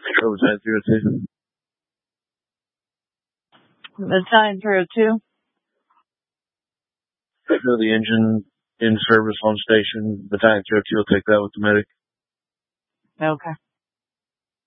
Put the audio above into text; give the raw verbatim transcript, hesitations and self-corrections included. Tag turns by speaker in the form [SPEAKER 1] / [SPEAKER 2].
[SPEAKER 1] What was that, zero two?
[SPEAKER 2] Battalion three oh two.
[SPEAKER 1] So the engine in service on station. Battalion three oh two will take that with the medic.
[SPEAKER 2] Okay.